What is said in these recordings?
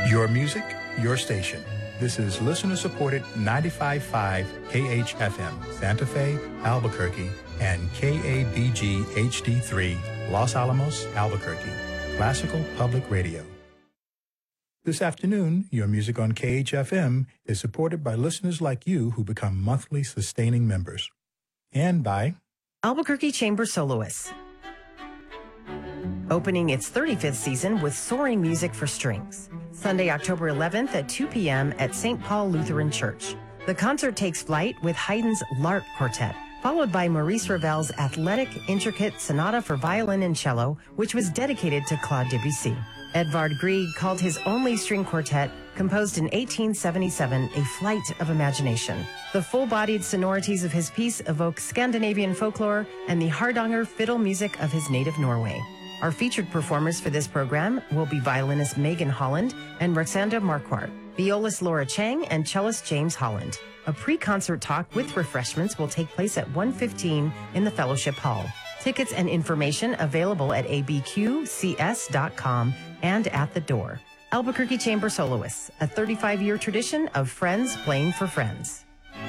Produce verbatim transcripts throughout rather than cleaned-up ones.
Your music, your station. This is listener-supported ninety-five point five K H F M, Santa Fe, Albuquerque, and K A B G H D three, Los Alamos, Albuquerque. Classical Public Radio. This afternoon, your music on K H F M is supported by listeners like you who become monthly sustaining members. And by Albuquerque Chamber Soloists, opening its thirty-fifth season with soaring music for strings. Sunday, October eleventh at two p.m. at Saint Paul Lutheran Church. The concert takes flight with Haydn's Lark Quartet, followed by Maurice Ravel's athletic, intricate sonata for violin and cello, which was dedicated to Claude Debussy. Edvard Grieg called his only string quartet, composed in eighteen seventy-seven, a flight of imagination. The full-bodied sonorities of his piece evoke Scandinavian folklore and the Hardanger fiddle music of his native Norway. Our featured performers for this program will be violinist Megan Holland and Roxanda Marquardt, violist Laura Chang, and cellist James Holland. A pre-concert talk with refreshments will take place at one fifteen in the Fellowship Hall. Tickets and information available at a b q c s dot com and at the door. Albuquerque Chamber Soloists, a thirty-five-year tradition of friends playing for friends.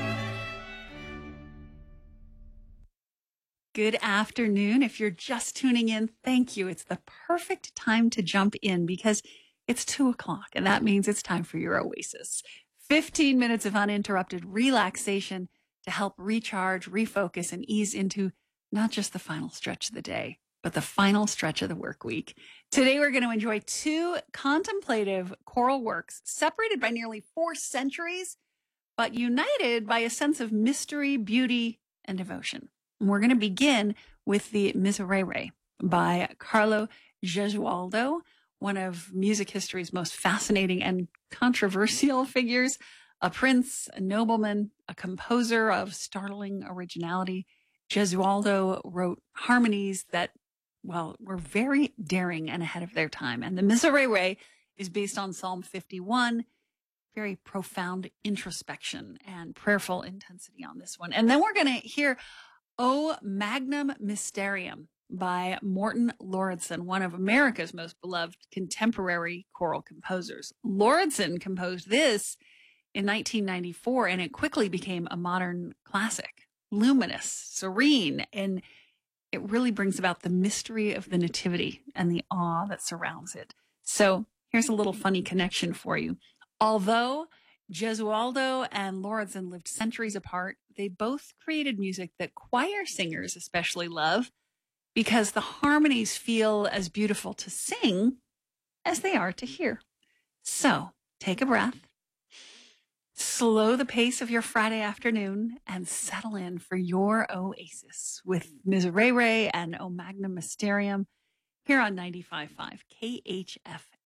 Good afternoon. If you're just tuning in, thank you. It's the perfect time to jump in because it's two o'clock, and that means it's time for your Oasis. fifteen minutes of uninterrupted relaxation to help recharge, refocus, and ease into not just the final stretch of the day, but the final stretch of the work week. Today, we're going to enjoy two contemplative choral works separated by nearly four centuries, but united by a sense of mystery, beauty, and devotion. We're going to begin with the Miserere by Carlo Gesualdo, one of music history's most fascinating and controversial figures, a prince, a nobleman, a composer of startling originality. Gesualdo wrote harmonies that, well, were very daring and ahead of their time. And the Miserere is based on Psalm fifty-one, very profound introspection and prayerful intensity on this one. And then we're going to hear O Magnum Mysterium by Morton Lauridsen, one of America's most beloved contemporary choral composers. Lauridsen composed this in nineteen ninety-four, and it quickly became a modern classic, luminous, serene, and it really brings about the mystery of the Nativity and the awe that surrounds it. So here's a little funny connection for you. Although Gesualdo and Lauridsen lived centuries apart, they both created music that choir singers especially love because the harmonies feel as beautiful to sing as they are to hear. So take a breath, slow the pace of your Friday afternoon, and settle in for your Oasis with Miserere and O Magnum Mysterium here on ninety-five point five K H F